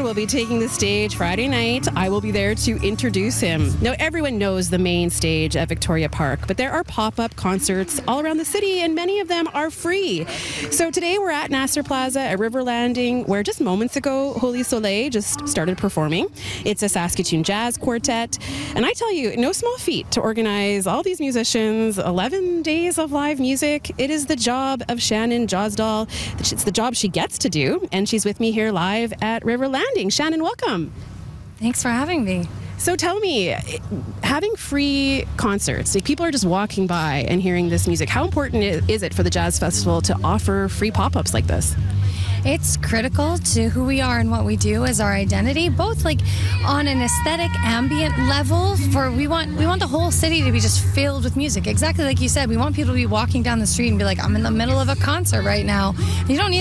will be taking the stage Friday night. I will be there to introduce him. Now, everyone knows the main stage at Victoria Park, but there are pop-up concerts all around the city, and many of them are free. So today we're at Nasser Plaza at River Landing, where just moments ago, Holy Soleil just started performing. It's a Saskatoon jazz quartet. And I tell you, no small feat to organize all these musicians, 11 days of live music. It is the job of Shannon Josdal. It's the job she gets to do, and she's with me here live at River Landing. Shannon, welcome. Thanks for having me. So tell me, having free concerts, like people are just walking by and hearing this music, how important is it for the Jazz Festival to offer free pop-ups like this? It's critical to who we are and what we do as our identity, both like on an aesthetic ambient level. We want the whole city to be just filled with music. Exactly like you said, we want people to be walking down the street and be like, I'm in the middle of a concert right now. You don't need